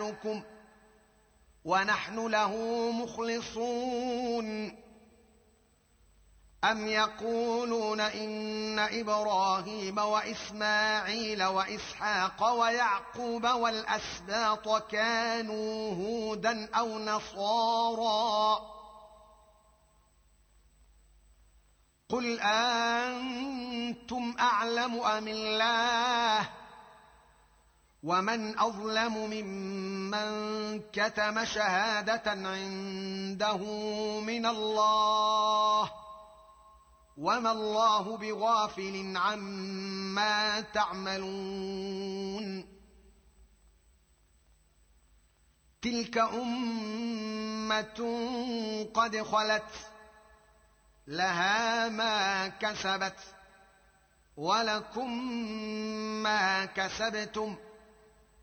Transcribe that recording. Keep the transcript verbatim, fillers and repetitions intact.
إلهكم ونحن له مخلصون أم يقولون إن إبراهيم وإسماعيل وإسحاق ويعقوب والأسباط كانوا هودا أو نصارى قل أنتم أعلم أم الله ومن أظلم ممن كتم شهادة عنده من الله وما الله بغافل عما تعملون تلك أمة قد خلت لها ما كسبت ولكم ما كسبتم